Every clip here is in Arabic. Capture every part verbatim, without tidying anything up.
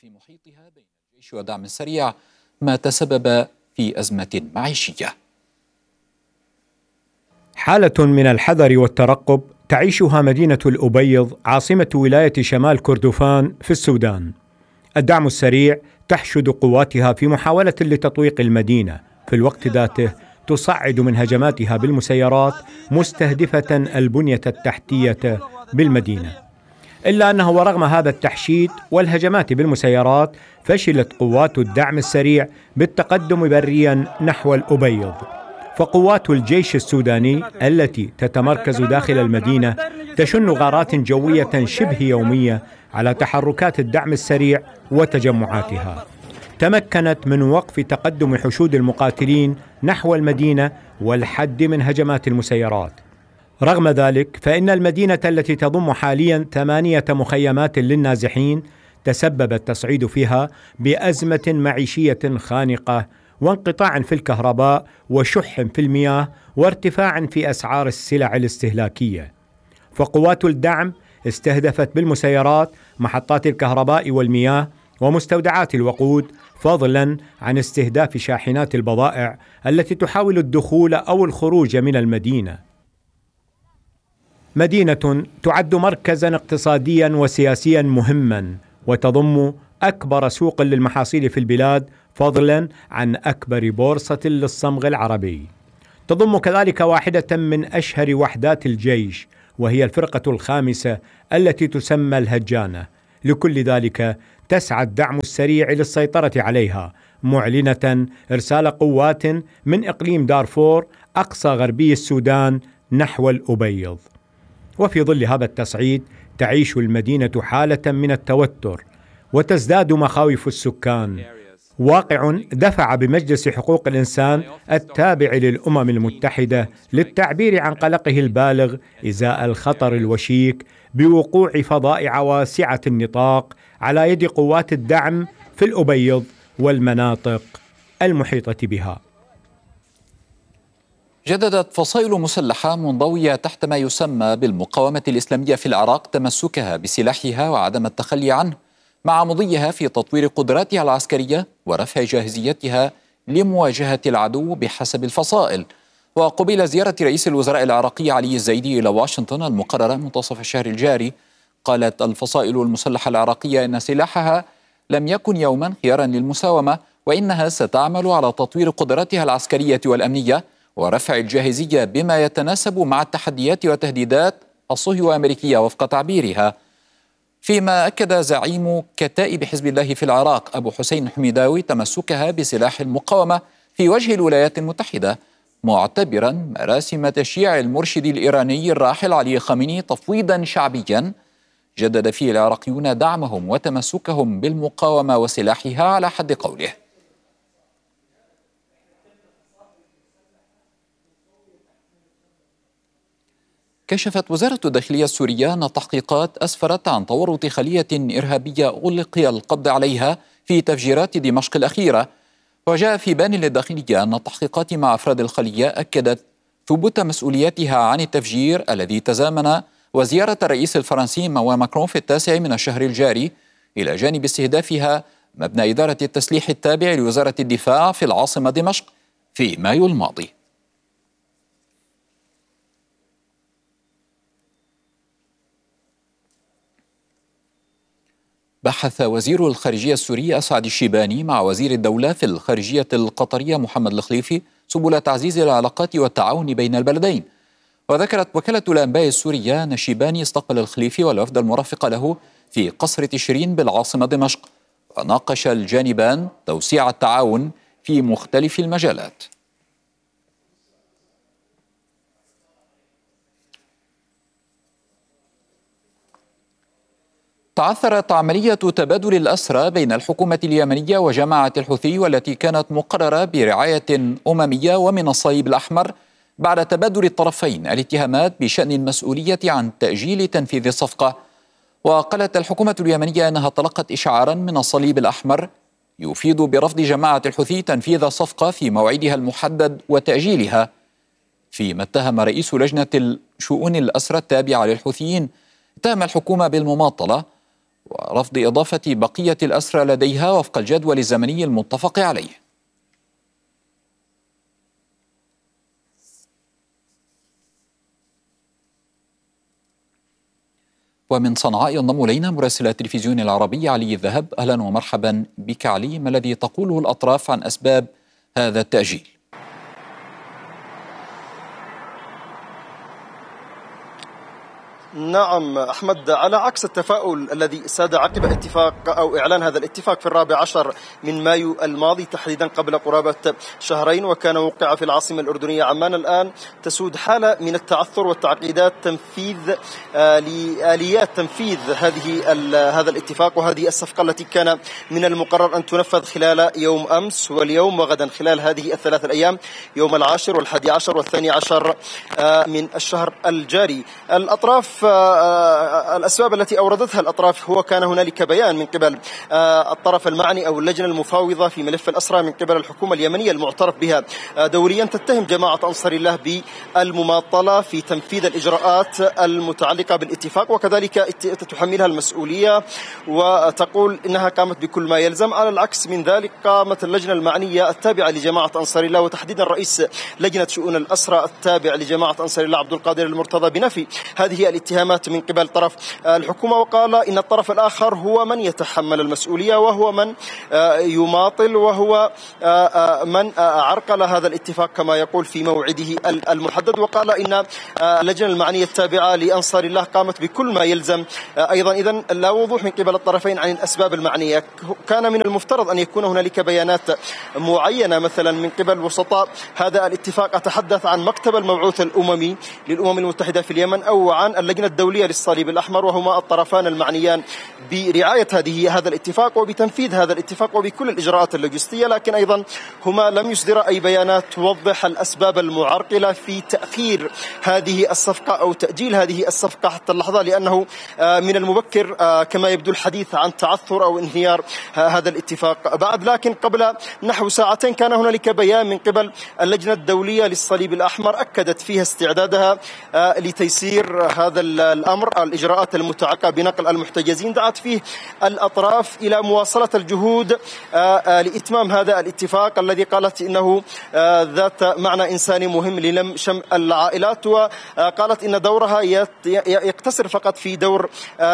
في محيطها بين الجيش والدعم السريع، ما تسبب في أزمة معيشية. حالة من الحذر والترقب تعيشها مدينة الأبيض عاصمة ولاية شمال كردفان في السودان. الدعم السريع تحشد قواتها في محاولة لتطويق المدينة، في الوقت ذاته تصعد من هجماتها بالمسيرات مستهدفة البنية التحتية بالمدينة. إلا أنه ورغم هذا التحشيد والهجمات بالمسيرات فشلت قوات الدعم السريع بالتقدم بريا نحو الأبيض. فقوات الجيش السوداني التي تتمركز داخل المدينة تشن غارات جوية شبه يومية على تحركات الدعم السريع وتجمعاتها، تمكنت من وقف تقدم حشود المقاتلين نحو المدينة والحد من هجمات المسيرات. رغم ذلك فإن المدينة التي تضم حاليا ثمانية مخيمات للنازحين تسبب التصعيد فيها بأزمة معيشية خانقة، وانقطاع في الكهرباء، وشح في المياه، وارتفاع في أسعار السلع الاستهلاكية. فقوات الدعم استهدفت بالمسيرات محطات الكهرباء والمياه ومستودعات الوقود، فضلا عن استهداف شاحنات البضائع التي تحاول الدخول أو الخروج من المدينة. مدينة تعد مركزا اقتصاديا وسياسيا مهما، وتضم أكبر سوق للمحاصيل في البلاد، فضلا عن أكبر بورصة للصمغ العربي. تضم كذلك واحدة من أشهر وحدات الجيش، وهي الفرقة الخامسة التي تسمى الهجانة. لكل ذلك تسعى الدعم السريع للسيطرة عليها، معلنة إرسال قوات من إقليم دارفور أقصى غربي السودان نحو الأبيض. وفي ظل هذا التصعيد تعيش المدينة حالة من التوتر، وتزداد مخاوف السكان. واقع دفع بمجلس حقوق الإنسان التابع للأمم المتحدة للتعبير عن قلقه البالغ إزاء الخطر الوشيك بوقوع فظائع واسعة النطاق على يد قوات الدعم في الأبيض والمناطق المحيطة بها. جددت فصائل مسلحة منضوية تحت ما يسمى بالمقاومة الإسلامية في العراق تمسكها بسلاحها وعدم التخلي عنه، مع مضيها في تطوير قدراتها العسكرية ورفع جاهزيتها لمواجهة العدو بحسب الفصائل. وقبيل زيارة رئيس الوزراء العراقي علي الزيدي إلى واشنطن المقررة منتصف الشهر الجاري، قالت الفصائل المسلحة العراقية إن سلاحها لم يكن يوما خيارا للمساومة، وإنها ستعمل على تطوير قدراتها العسكرية والأمنية ورفع الجاهزية بما يتناسب مع التحديات والتهديدات الصهيونية الأمريكية وفق تعبيرها. فيما أكد زعيم كتائب حزب الله في العراق أبو حسين الحميداوي تمسكها بسلاح المقاومة في وجه الولايات المتحدة، معتبرا مراسم تشييع المرشد الإيراني الراحل علي خامنئي تفويضا شعبيا جدد فيه العراقيون دعمهم وتمسكهم بالمقاومة وسلاحها على حد قوله. كشفت وزارة الداخلية السورية أن التحقيقات أسفرت عن تورط خلية إرهابية ألقي القبض عليها في تفجيرات دمشق الأخيرة. وجاء في بيان للداخلية أن التحقيقات مع أفراد الخلية أكدت ثبوت مسؤوليتها عن التفجير الذي تزامن وزيارة الرئيس الفرنسي مانويل ماكرون في التاسع من الشهر الجاري، إلى جانب استهدافها مبنى إدارة التسليح التابع لوزارة الدفاع في العاصمة دمشق في مايو الماضي. بحث وزير الخارجية السوري أسعد الشيباني مع وزير الدولة في الخارجية القطرية محمد الخليفي سبل تعزيز العلاقات والتعاون بين البلدين. وذكرت وكالة الأنباء السورية أن الشيباني استقبل الخليفي والوفد المرافق له في قصر تشرين بالعاصمة دمشق، وناقش الجانبان توسيع التعاون في مختلف المجالات. تعثرت عملية تبادل الأسرى بين الحكومة اليمنية وجماعة الحوثي، والتي كانت مقررة برعاية أممية ومن الصليب الأحمر، بعد تبادل الطرفين الاتهامات بشأن المسؤولية عن تأجيل تنفيذ الصفقة. وقالت الحكومة اليمنية أنها تلقت إشعارا من الصليب الأحمر يفيد برفض جماعة الحوثي تنفيذ الصفقة في موعدها المحدد وتأجيلها، فيما اتهم رئيس لجنة شؤون الأسرى التابعة للحوثيين اتهم الحكومة بالمماطلة، ورفض إضافة بقية الأسرى لديها وفق الجدول الزمني المتفق عليه. ومن صنعاء ينضم إلينا مراسل التلفزيون العربي علي الذهب. أهلا ومرحبا بك علي، ما الذي تقوله الأطراف عن أسباب هذا التأجيل؟ نعم أحمد، على عكس التفاؤل الذي ساد عقب اتفاق أو إعلان هذا الاتفاق في الرابع عشر من مايو الماضي تحديدا قبل قرابة شهرين، وكان موقع في العاصمة الأردنية عمان، الآن تسود حالة من التعثر والتعقيدات تنفيذ آه لآليات تنفيذ هذه هذا الاتفاق وهذه الصفقة التي كان من المقرر أن تنفذ خلال يوم أمس واليوم وغدا، خلال هذه الثلاث الأيام، يوم العاشر والحادي عشر والثاني عشر آه من الشهر الجاري. الأطراف الأسباب التي أوردتها الأطراف، هو كان هنالك بيان من قبل الطرف المعني أو اللجنة المفاوضة في ملف الأسرى من قبل الحكومة اليمنية المعترف بها دوليا، تتهم جماعة أنصار الله بالمماطلة في تنفيذ الإجراءات المتعلقة بالاتفاق، وكذلك تحملها المسؤولية وتقول إنها قامت بكل ما يلزم. على العكس من ذلك، قامت اللجنة المعنية التابعة لجماعة أنصار الله وتحديدا رئيس لجنة شؤون الأسرى التابع لجماعة أنصار الله عبد القادر المرتضى بنفي هذه الاتهامات من قبل طرف الحكومة، وقال إن الطرف الآخر هو من يتحمل المسؤولية وهو من يماطل وهو من عرقل هذا الاتفاق كما يقول في موعده المحدد. وقال إن اللجنة المعنية التابعة لأنصار الله قامت بكل ما يلزم أيضا. إذن لا وضوح من قبل الطرفين عن الأسباب المعنية. كان من المفترض أن يكون هنالك بيانات معينة مثلا من قبل وسطاء هذا الاتفاق، أتحدث عن مكتب المبعوث الأممي للأمم المتحدة في اليمن أو عن اللجنة الدولية للصليب الأحمر، وهما الطرفان المعنيان برعاية هذه هذا الاتفاق وبتنفيذ هذا الاتفاق وبكل الإجراءات اللوجستية، لكن أيضا هما لم يصدرا أي بيانات توضح الأسباب المعرقلة في تأخير هذه الصفقة أو تأجيل هذه الصفقة حتى اللحظة، لأنه من المبكر كما يبدو الحديث عن تعثر أو انهيار هذا الاتفاق بعد. لكن قبل نحو ساعتين كان هنالك بيان من قبل اللجنة الدولية للصليب الأحمر أكدت فيها استعدادها لتيسير هذا الأمر، الإجراءات المتعلقة بنقل المحتجزين. دعت فيه الأطراف إلى مواصلة الجهود لإتمام هذا الاتفاق الذي قالت إنه ذات معنى إنساني مهم للم شمل العائلات، وقالت إن دورها يقتصر فقط في دور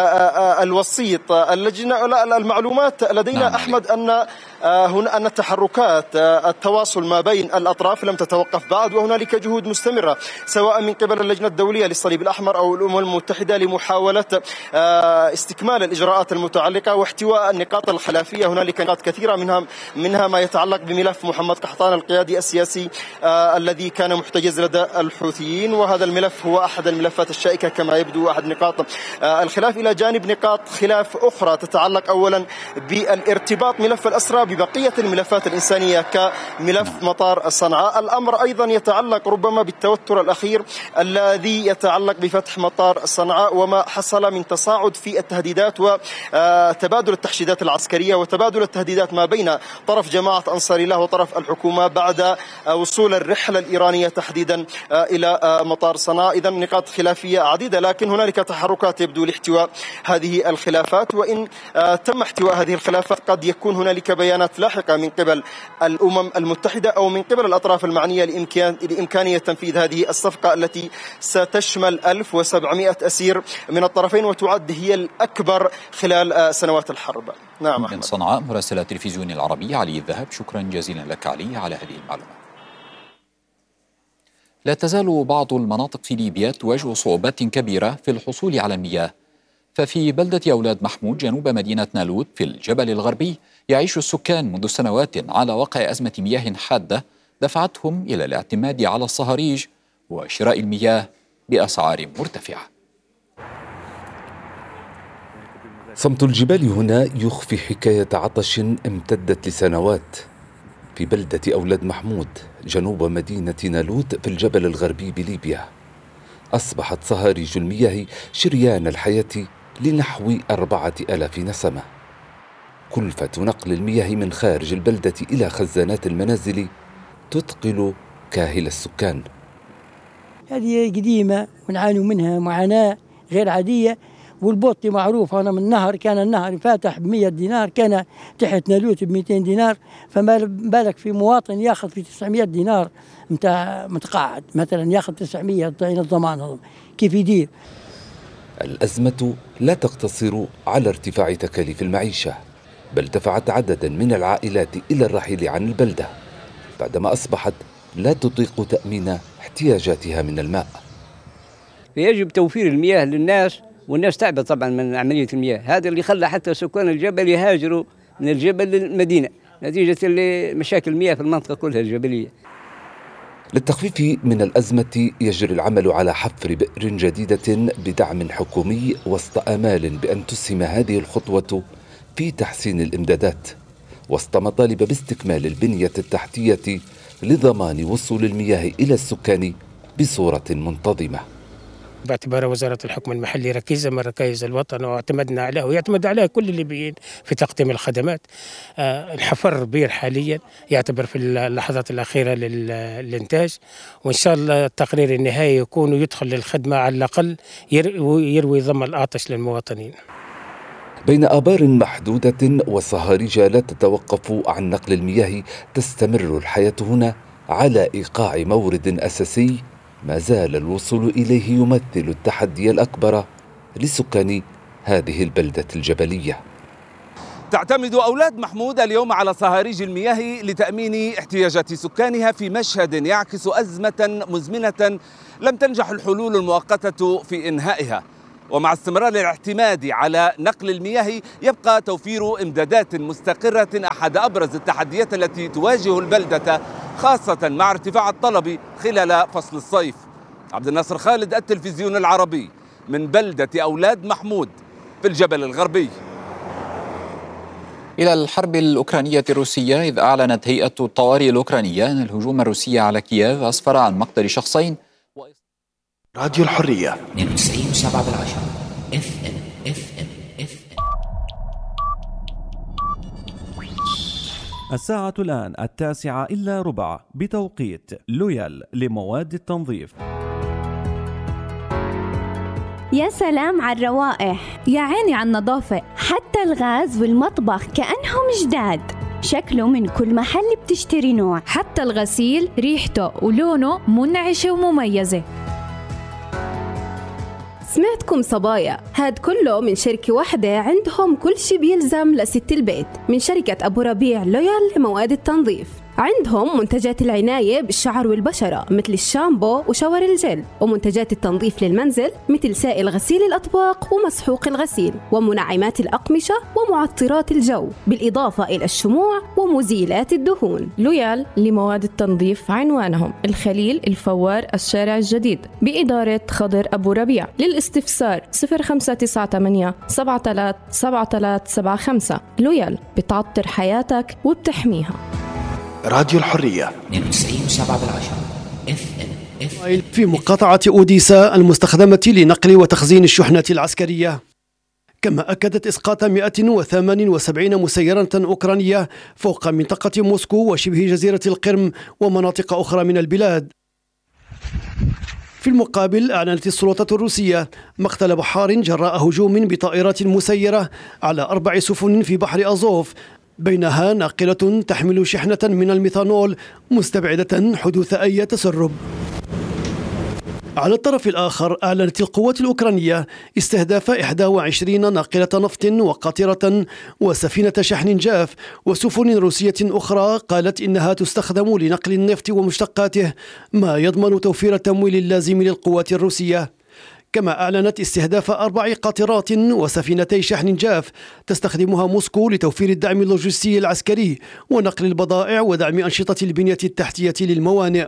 الوسيط. اللجنة المعلومات لدينا نعم. أحمد أن هنا أن التحركات التواصل ما بين الأطراف لم تتوقف بعد، وهنالك جهود مستمرة سواء من قبل اللجنة الدولية للصليب الأحمر أو الأمم المتحدة لمحاولة استكمال الإجراءات المتعلقة واحتواء النقاط الخلافية. هنالك نقاط كثيرة منها منها ما يتعلق بملف محمد قحطان القيادي السياسي الذي كان محتجز لدى الحوثيين، وهذا الملف هو أحد الملفات الشائكة كما يبدو، أحد نقاط الخلاف، إلى جانب نقاط خلاف أخرى تتعلق أولا بالارتباط ملف الأسرى ببقية الملفات الإنسانية كملف مطار صنعاء. الأمر أيضا يتعلق ربما بالتوتر الأخير الذي يتعلق بفتح مطار صنعاء وما حصل من تصاعد في التهديدات وتبادل التحشيدات العسكرية وتبادل التهديدات ما بين طرف جماعة أنصار الله وطرف الحكومة بعد وصول الرحلة الإيرانية تحديدا إلى مطار صنعاء. إذا نقاط خلافية عديدة، لكن هنالك تحركات يبدو لاحتواء هذه الخلافات، وإن تم احتواء هذه الخلافات قد يكون هنالك بيانات لاحقة من قبل الأمم المتحدة أو من قبل الأطراف المعنية لإمكان لإمكانية تنفيذ هذه الصفقة التي ستشمل ألف وسبعمائة أسير من الطرفين وتعد هي الأكبر خلال سنوات الحرب. نعم من صنعاء مراسل التلفزيون العربي علي الذهب، شكرا جزيلا لك علي على هذه المعلومات. لا تزال بعض المناطق في ليبيا تواجه صعوبات كبيرة في الحصول على المياه، ففي بلدة أولاد محمود جنوب مدينة نالوت في الجبل الغربي يعيش السكان منذ سنوات على وقع أزمة مياه حادة دفعتهم إلى الاعتماد على الصهاريج وشراء المياه بأسعار مرتفعة. صمت الجبال هنا يخفي حكاية عطش امتدت لسنوات في بلدة أولاد محمود جنوب مدينة نالوت في الجبل الغربي بليبيا. أصبحت صهاريج المياه شريان الحياة لنحو أربعة آلاف نسمة. كلفة نقل المياه من خارج البلدة إلى خزانات المنازل تثقل كاهل السكان. هذه قديمة ونعاني منها معاناة غير عادية، والبوطي معروف أنا من نهر، كان النهر فاتح بمية دينار، كان تحت نالوت بمئتين دينار، فما بالك في مواطن ياخذ في تسعمية دينار متى متقاعد مثلا ياخذ تسعمية الضمان، كيف يدير؟ الأزمة لا تقتصر على ارتفاع تكاليف المعيشة، بل دفعت عددا من العائلات إلى الرحيل عن البلدة بعدما أصبحت لا تطيق تأمين احتياجاتها من الماء. فيجب توفير المياه للناس، والناس تعبت طبعا من عملية المياه، هذا اللي خلى حتى سكان الجبل يهاجروا من الجبل للمدينة نتيجة مشاكل المياه في المنطقة كلها الجبلية. للتخفيف من الأزمة يجري العمل على حفر بئر جديدة بدعم حكومي وسط آمال بأن تسهم هذه الخطوة في تحسين الإمدادات وسط مطالب باستكمال البنية التحتية لضمان وصول المياه إلى السكان بصورة منتظمة. باعتبار وزارة الحكم المحلي ركيزة من ركائز الوطن واعتمدنا عليه ويعتمد عليه كل اللي بين في تقديم الخدمات. آه الحفر بير حاليا يعتبر في اللحظات الأخيرة للإنتاج، وإن شاء الله التقرير النهائي يكون يدخل للخدمة على الأقل يروي ظما العطش للمواطنين. بين آبار محدودة وصهاريج لا تتوقف عن نقل المياه، تستمر الحياة هنا على إيقاع مورد أساسي ما زال الوصول إليه يمثل التحدي الأكبر لسكان هذه البلدة الجبلية. تعتمد أولاد محمود اليوم على صهاريج المياه لتأمين احتياجات سكانها في مشهد يعكس أزمة مزمنة لم تنجح الحلول المؤقتة في إنهائها. ومع استمرار الاعتماد على نقل المياه يبقى توفير إمدادات مستقرة أحد أبرز التحديات التي تواجه البلدة، خاصة مع ارتفاع الطلب خلال فصل الصيف. عبد الناصر خالد، التلفزيون العربي، من بلدة أولاد محمود في الجبل الغربي. إلى الحرب الأوكرانية الروسية، إذ أعلنت هيئة الطوارئ الأوكرانية أن الهجوم الروسي على كييف أسفر عن مقتل شخصين. راديو الحرية اثنين وتسعين فاصلة سبعة بالعشرة اف ام اف ام اف ام. الساعة الآن التاسعة إلا ربع بتوقيت لويال لمواد التنظيف. يا سلام على الروائح، يا عيني على النظافة، حتى الغاز والمطبخ كأنهم جداد. شكله من كل محل بتشتري نوع، حتى الغسيل ريحته ولونه منعشة ومميزة. سمعتكم صبايا، هاد كله من شركة واحدة عندهم كل شي بيلزم لست البيت، من شركة أبو ربيع لويال لمواد التنظيف. عندهم منتجات العناية بالشعر والبشرة مثل الشامبو وشاور الجل، ومنتجات التنظيف للمنزل مثل سائل غسيل الأطباق ومسحوق الغسيل، ومنعمات الأقمشة ومعطرات الجو، بالإضافة إلى الشموع ومزيلات الدهون. لويال لمواد التنظيف عنوانهم الخليل الفوار الشارع الجديد بإدارة خضر أبو ربيع. للاستفسار صفر خمسة تسعة ثمانية سبعة ثلاثة سبعة ثلاثة سبعة خمسة. لويال بتعطر حياتك وبتحميها. راديو الحرية اثنين وتسعين فاصلة سبعة بالعشرة اف ام اف ام. في مقاطعة أوديسا المستخدمة لنقل وتخزين الشحنات العسكرية. كما أكدت إسقاط مئة وثمانية وسبعين مسيرة أوكرانية فوق منطقة موسكو وشبه جزيرة القرم ومناطق أخرى من البلاد. في المقابل أعلنت السلطات الروسية مقتل بحار جراء هجوم بطائرات مسيرة على أربع سفن في بحر أزوف، بينها ناقلة تحمل شحنة من الميثانول مستبعدة حدوث أي تسرب. على الطرف الآخر أعلنت القوات الأوكرانية استهداف إحدى وعشرين ناقلة نفط وقاطرة وسفينة شحن جاف وسفن روسية أخرى قالت إنها تستخدم لنقل النفط ومشتقاته، ما يضمن توفير التمويل اللازم للقوات الروسية. كما أعلنت استهداف أربع قاطرات وسفينتي شحن جاف تستخدمها موسكو لتوفير الدعم اللوجستي العسكري ونقل البضائع ودعم أنشطة البنية التحتية للموانئ.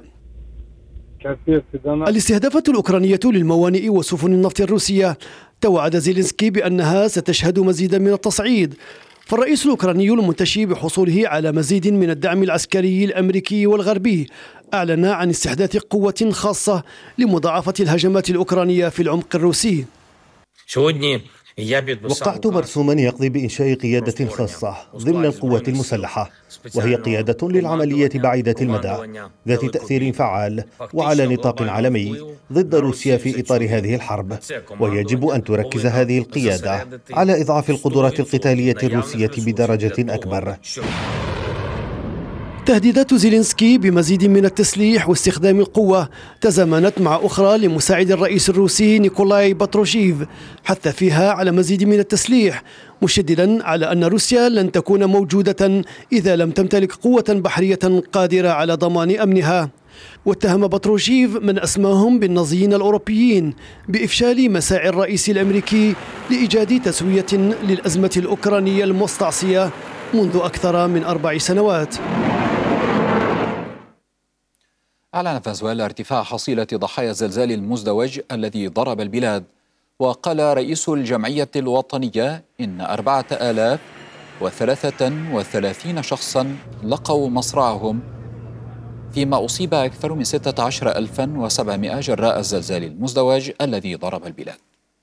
الاستهدافات الأوكرانية للموانئ وسفن النفط الروسية توعد زيلينسكي بأنها ستشهد مزيدا من التصعيد، فالرئيس الأوكراني المنتشي بحصوله على مزيد من الدعم العسكري الأمريكي والغربي أعلن عن استحداث قوة خاصة لمضاعفة الهجمات الأوكرانية في العمق الروسي. وقعت مرسوما يقضي بإنشاء قيادة خاصة ضمن القوات المسلحة، وهي قيادة للعملية بعيدة المدى ذات تأثير فعال وعلى نطاق عالمي ضد روسيا في إطار هذه الحرب، ويجب أن تركز هذه القيادة على إضعاف القدرات القتالية الروسية بدرجة أكبر. تهديدات زيلينسكي بمزيد من التسليح واستخدام القوة تزامنت مع أخرى لمساعد الرئيس الروسي نيكولاي باتروشيف حث فيها على مزيد من التسليح، مشددا على أن روسيا لن تكون موجودة إذا لم تمتلك قوة بحرية قادرة على ضمان أمنها. واتهم باتروشيف من أسماهم بالنازيين الأوروبيين بإفشال مساعي الرئيس الأمريكي لإيجاد تسوية للأزمة الأوكرانية المستعصية منذ أكثر من أربع سنوات. أعلن فنزويلا ارتفاع حصيلة ضحايا الزلزال المزدوج الذي ضرب البلاد، وقال رئيس الجمعية الوطنية إن أربعة آلاف وثلاثة وثلاثين شخصا لقوا مصرعهم، فيما أصيب أكثر من ستة عشر ألفا وسبعمائة جراء الزلزال المزدوج الذي ضرب البلاد.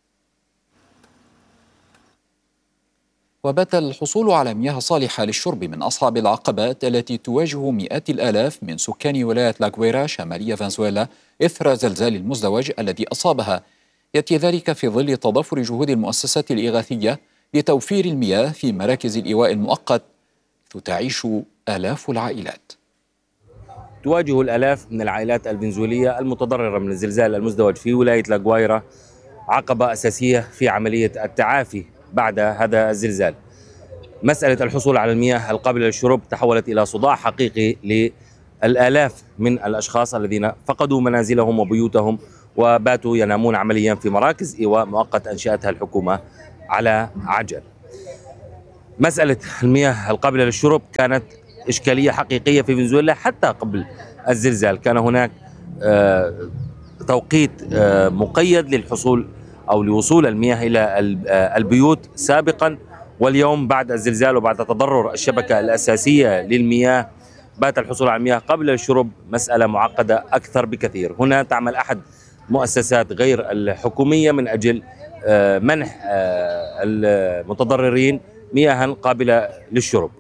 وبات الحصول على مياه صالحة للشرب من أصعب العقبات التي تواجه مئات الآلاف من سكان ولاية لاغويرا شمالية فنزويلا إثر زلزال المزدوج الذي أصابها. يأتي ذلك في ظل تضافر جهود المؤسسات الإغاثية لتوفير المياه في مراكز الإيواء المؤقت، حيث تعيش آلاف العائلات. تواجه الآلاف من العائلات الفنزويلية المتضررة من الزلزال المزدوج في ولاية لاغويرا عقبة أساسية في عملية التعافي بعد هذا الزلزال. مسألة الحصول على المياه القابلة للشرب تحولت إلى صداع حقيقي للآلاف من الأشخاص الذين فقدوا منازلهم وبيوتهم وباتوا ينامون عمليا في مراكز إيواء مؤقت أنشأتها الحكومة على عجل. مسألة المياه القابلة للشرب كانت إشكالية حقيقية في فنزويلا حتى قبل الزلزال. كان هناك توقيت مقيد للحصول أو لوصول المياه إلى البيوت سابقا، واليوم بعد الزلزال وبعد تضرر الشبكة الأساسية للمياه بات الحصول على المياه قبل الشرب مسألة معقدة أكثر بكثير. هنا تعمل أحد مؤسسات غير الحكومية من أجل منح المتضررين مياه قابلة للشرب.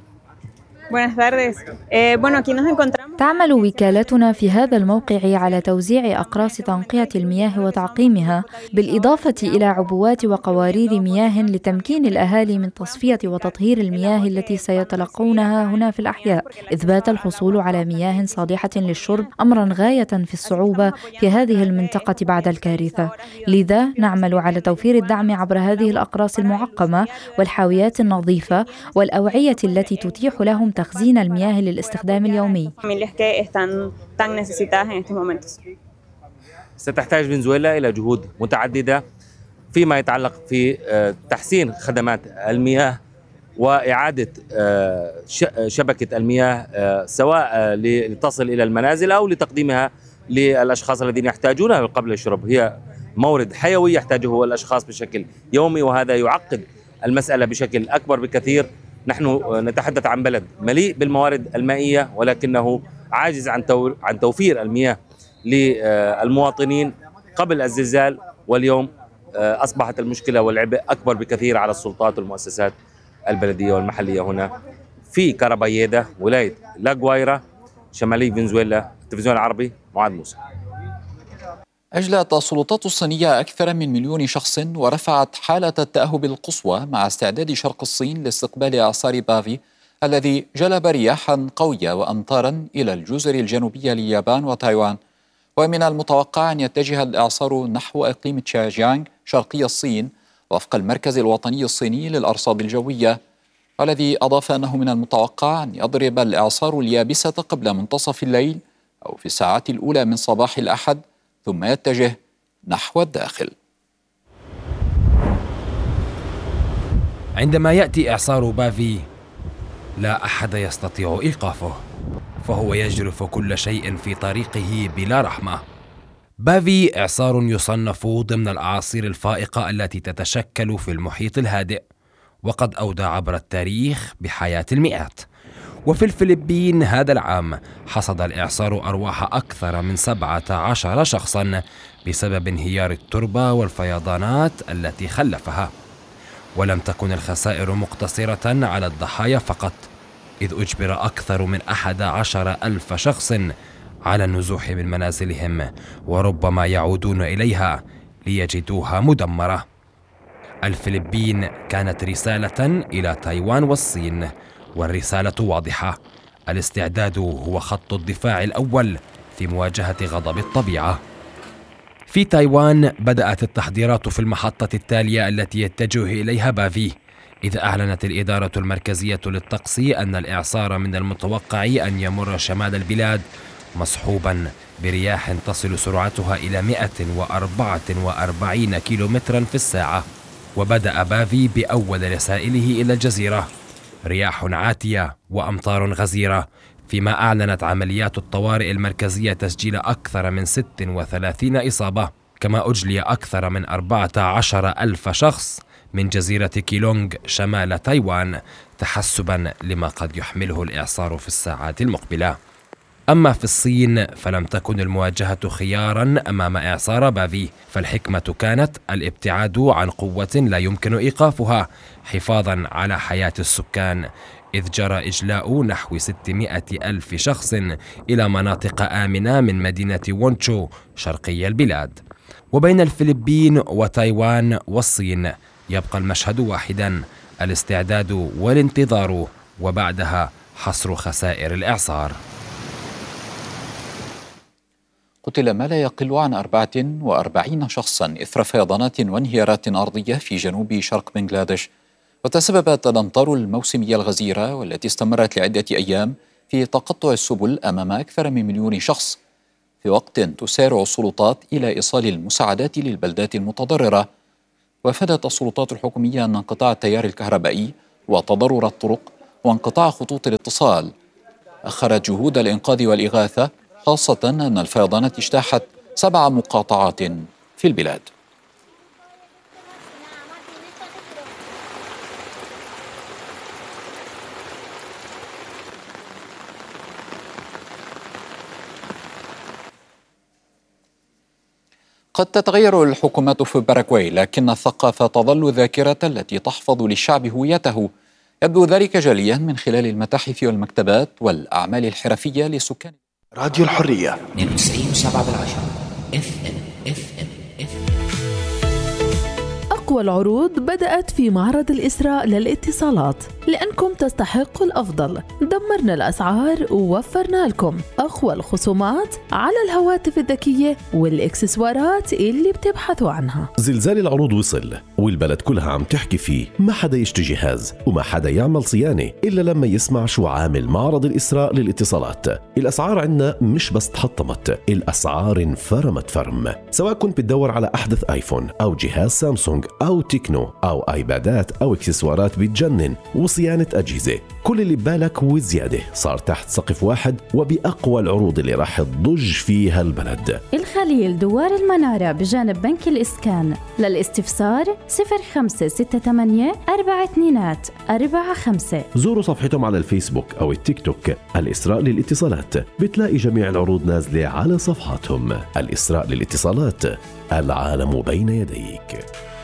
تعمل وكالتنا في هذا الموقع على توزيع أقراص تنقية المياه وتعقيمها، بالإضافة إلى عبوات وقوارير مياه لتمكين الأهالي من تصفية وتطهير المياه التي سيتلقونها هنا في الأحياء، إذ بات الحصول على مياه صالحة للشرب أمرا غاية في الصعوبة في هذه المنطقة بعد الكارثة. لذا نعمل على توفير الدعم عبر هذه الأقراص المعقمة والحاويات النظيفة والأوعية التي تتيح لهم تخزين المياه للاستخدام اليومي. ستحتاج فنزويلا إلى جهود متعددة فيما يتعلق في تحسين خدمات المياه وإعادة شبكة المياه سواء لتصل إلى المنازل أو لتقديمها للأشخاص الذين يحتاجونها قبل الشرب. هي مورد حيوي يحتاجه الأشخاص بشكل يومي، وهذا يعقد المسألة بشكل أكبر بكثير. نحن نتحدث عن بلد مليء بالموارد المائية ولكنه عاجز عن عن توفير المياه للمواطنين قبل الزلزال، واليوم أصبحت المشكلة والعبء أكبر بكثير على السلطات والمؤسسات البلدية والمحلية هنا في كاراباييدا ولاية لاغويرا شمالي فنزويلا. التلفزيون العربي، معاذ موسى. أجلت السلطات الصينية أكثر من مليون شخص ورفعت حالة التأهب القصوى مع استعداد شرق الصين لاستقبال إعصار بافي الذي جلب رياحا قوية وأمطارا إلى الجزر الجنوبية لليابان وتايوان. ومن المتوقع أن يتجه الإعصار نحو إقليم تشاجيانغ شرقي الصين وفق المركز الوطني الصيني للأرصاد الجوية، والذي أضاف أنه من المتوقع أن يضرب الإعصار اليابسة قبل منتصف الليل أو في الساعات الأولى من صباح الأحد، ثم يتجه نحو الداخل. عندما يأتي إعصار بافي لا أحد يستطيع إيقافه، فهو يجرف كل شيء في طريقه بلا رحمة. بافي إعصار يصنف ضمن الأعاصير الفائقة التي تتشكل في المحيط الهادئ، وقد أودى عبر التاريخ بحياة المئات، وفي الفلبين هذا العام حصد الإعصار أرواح أكثر من سبعة عشر شخصا بسبب انهيار التربة والفيضانات التي خلفها. ولم تكن الخسائر مقتصرة على الضحايا فقط، إذ أجبر أكثر من أحد عشر ألف شخص على النزوح من منازلهم، وربما يعودون إليها ليجدوها مدمرة. الفلبين كانت رسالة إلى تايوان والصين، والرسالة واضحة: الاستعداد هو خط الدفاع الأول في مواجهة غضب الطبيعة. في تايوان بدأت التحضيرات في المحطة التالية التي يتجه إليها بافي، إذ أعلنت الإدارة المركزية للطقس أن الإعصار من المتوقع أن يمر شمال البلاد مصحوبا برياح تصل سرعتها إلى مئة وأربعة وأربعين كيلومترا في الساعة. وبدأ بافي بأول رسائله إلى الجزيرة: رياح عاتية وأمطار غزيرة، فيما أعلنت عمليات الطوارئ المركزية تسجيل أكثر من ستة وثلاثين إصابة، كما أجلي أكثر من أربعة عشر ألف شخص من جزيرة كيلونغ شمال تايوان تحسبا لما قد يحمله الإعصار في الساعات المقبلة. أما في الصين فلم تكن المواجهة خيارا أمام إعصار بافي، فالحكمة كانت الابتعاد عن قوة لا يمكن إيقافها حفاظا على حياة السكان، إذ جرى إجلاء نحو ستمائة ألف شخص إلى مناطق آمنة من مدينة وونشو شرقي البلاد. وبين الفلبين وتايوان والصين يبقى المشهد واحدا: الاستعداد والانتظار، وبعدها حصر خسائر الإعصار. قتل ما لا يقل عن أربعة وأربعين شخصا إثر فيضانات وانهيارات أرضية في جنوب شرق بنغلاديش. وتسببت الأمطار الموسمية الغزيرة والتي استمرت لعدة أيام في تقطع السبل أمام أكثر من مليون شخص، في وقت تسارع السلطات إلى إيصال المساعدات للبلدات المتضررة. وافادت السلطات الحكومية أن انقطاع التيار الكهربائي وتضرر الطرق وانقطاع خطوط الاتصال أخرت جهود الإنقاذ والإغاثة، خاصة أن الفيضانات اجتاحت سبع مقاطعات في البلاد. قد تتغير الحكومات في باراغواي، لكن الثقافة تظل ذاكرة التي تحفظ للشعب هويته. يبدو ذلك جليا من خلال المتاحف والمكتبات والأعمال الحرفية لسكان راديو الحرية اثنين وتسعين سبعة بالعشرة اف ام اف ام اف أقوى العروض بدأت في معرض الإسراء للاتصالات، لأنكم تستحقوا الأفضل. دمرنا الأسعار ووفرنا لكم أقوى الخصومات على الهواتف الذكية والإكسسوارات اللي بتبحثوا عنها. زلزال العروض وصل والبلد كلها عم تحكي فيه، ما حدا يشتري جهاز وما حدا يعمل صيانة إلا لما يسمع شو عامل معرض الإسراء للاتصالات. الأسعار عنا مش بس تحطمت، الأسعار انفرمت فرم. سواء كنت بتدور على أحدث آيفون أو جهاز سامسونج أو تكنو أو آيبادات أو إكسسوارات بتجنن وصيانة أجهزة، كل اللي ببالك وزيادة صار تحت سقف واحد وبأقوى العروض اللي راح تضج فيها البلد. الخليل دوار المنارة بجانب بنك الإسكان. للاستفسار صفر خمسة ستة ثمانية أربعة اثنين أربعة خمسة. زوروا صفحتهم على الفيسبوك أو التيك توك الإسراء للاتصالات، بتلاقي جميع العروض نازلة على صفحاتهم. الإسراء للاتصالات، العالم بين يديك.